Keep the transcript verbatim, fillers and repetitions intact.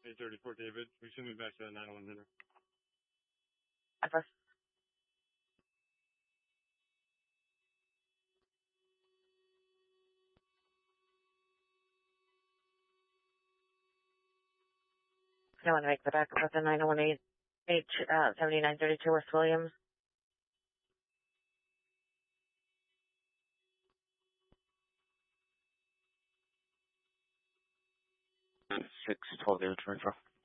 eight thirty-four David. We should move back to the nine one zero. Advice. I want to make the back of the nine one eight H uh, seventy-nine thirty-two West Williams. six twelve David twenty-four.